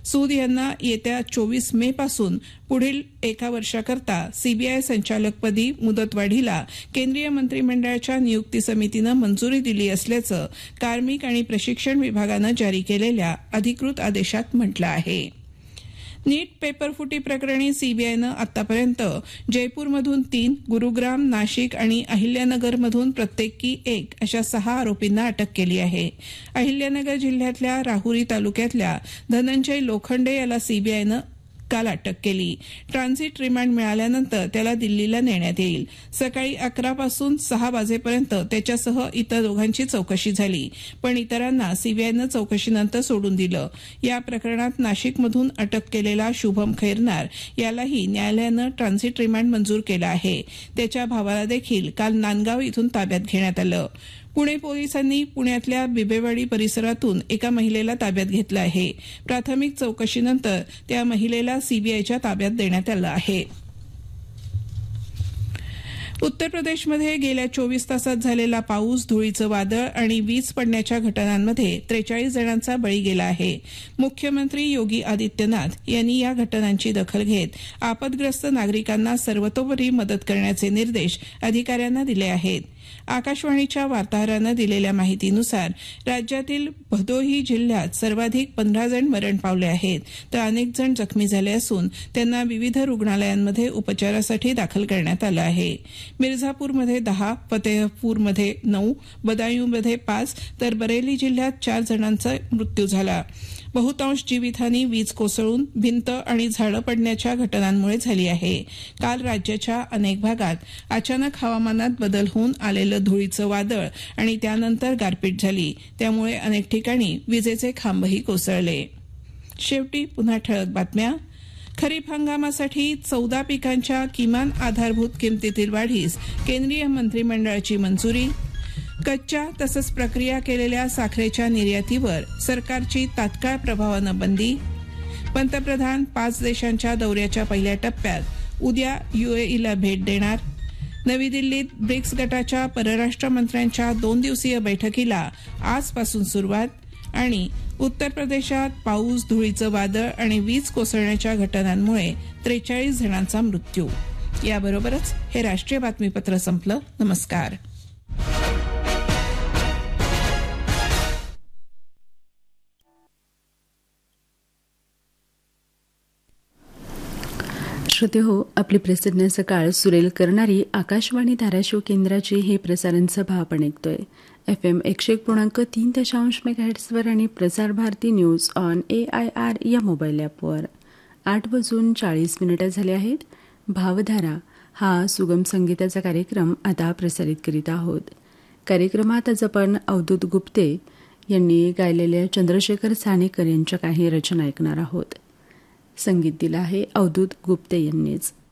सूद यांना येत्या 24 मे पासून पुढील एका वर्षाकरता सीबीआय संचालकपदी मुदतवाढीला केंद्रीय मंत्रिमंडळाच्या नियुक्ती समितीनं मंजुरी दिली असल्याचं कार्मिक आणि प्रशिक्षण विभागानं जारी केलेल्या अधिकृत आदेशात म्हटलं आहे. नीट पेपरफुटी प्रकरणी सीबीआयनं आतापर्यंत जयपूरमधून 3, गुरुग्राम, नाशिक आणि अहिल्यानगरमधून प्रत्येकी 1 अशा 6 आरोपींना अटक केली आहे. अहिल्यानगर जिल्ह्यातल्या राहुरी तालुक्यातल्या धनंजय लोखंडे याला सीबीआयनं काल अटक केली. ट्रान्झिट रिमांड मिळाल्यानंतर त्याला दिल्लीला नेण्यात येईल. सकाळी 11 पासून 6 वाजेपर्यंत त्याच्यासह इतर दोघांची चौकशी झाली, पण इतरांना सीबीआयनं चौकशीनंतर सोडून दिलं. या प्रकरणात नाशिकमधून अटक केलेला शुभम खैरनार यालाही न्यायालयानं ट्रान्झिट रिमांड मंजूर केला आहे. त्याच्या भावाला देखील काल नांदगाव इथून ताब्यात घेण्यात आलं. पुणे पोलिसांनी पुण्यातल्या बिबेवाडी परिसरातून एका महिलेला ताब्यात घेतलं आहे. प्राथमिक चौकशीनंतर त्या महिलेला सीबीआयच्या ताब्यात देण्यात आलं आहे. उत्तर प्रदेशमध्ये गेल्या 24 तासात झालेला पाऊस, धुळीचं वादळ आणि वीज पडण्याच्या घटनांमध्ये 43 जणांचा बळी गेला आहे. मुख्यमंत्री योगी आदित्यनाथ यांनी या घटनांची दखल घेत आपदग्रस्त नागरिकांना सर्वतोपरी मदत करण्याचे निर्देश अधिकाऱ्यांना दिले आहेत. आकाशवाणीच्या वार्ताहरानं दिलेल्या माहितीनुसार राज्यातील भदोही जिल्ह्यात सर्वाधिक 15 जण मरण पावले आहेत, तर अनेक जण जखमी झाले असून त्यांना विविध रुग्णालयांमध्ये उपचारासाठी दाखल करण्यात आलं आहे. मिर्झापूरमध्ये 10, फतेहपूरमध्ये 9, बदायूंमध्ये 5 तर बरेली जिल्ह्यात 4 जणांचा मृत्यू झाला. बहुतांश जीवितहानी वीज कोसळून भिंत आणि झाडं पडण्याच्या घटनांमुळे झाली आहे. काल राज्याच्या अनेक भागात अचानक हवामानात बदल होऊन आलेलं धुळीचं वादळ आणि त्यानंतर गारपीट झाली, त्यामुळे अनेक ठिकाणी विजेचे खांबही कोसळले. शेवटी पुन्हा ठळक बातम्या. खरीप हंगामासाठी 14 पिकांच्या किमान आधारभूत किमतीतील वाढीस केंद्रीय मंत्रिमंडळाची मंजुरी. कच्च्या तसंच प्रक्रिया केलेल्या साखरेच्या निर्यातीवर सरकारची तात्काळ प्रभावानं बंदी. पंतप्रधान 5 देशांच्या दौऱ्याच्या पहिल्या टप्प्यात उद्या UAEला भेट देणार. नवी दिल्लीत ब्रिक्स गटाच्या परराष्ट्र मंत्र्यांच्या 2 दिवसीय बैठकीला आजपासून सुरुवात. आणि उत्तर प्रदेशात पाऊस, धुळीचं वादळ आणि वीज कोसळण्याच्या घटनांमुळे 43 जणांचा मृत्यू. याबरोबरच हे राष्ट्रीय बातमीपत्र संपलं. नमस्कार. श्रोते हो, आपली प्रसिद्ध सकाळ सुरेल करणारी आकाशवाणी धाराशिव केंद्राची हे प्रसारण सभा आपण ऐकतोय. FM 101.3 मेगाहर्ट्झवर आणि Prasar Bharati news on AIR या मोबाईल ॲपवर. 8:40 झाले आहेत. भावधारा हा सुगम संगीताचा कार्यक्रम आता प्रसारित करीत आहोत. कार्यक्रमात आज आपण अवधूत गुप्ते यांनी गायलेल्या चंद्रशेखर सानेकर यांच्या काही रचना ऐकणार आहोत. संगीत दिलं आहे अवधूत गुप्ते यांनीच.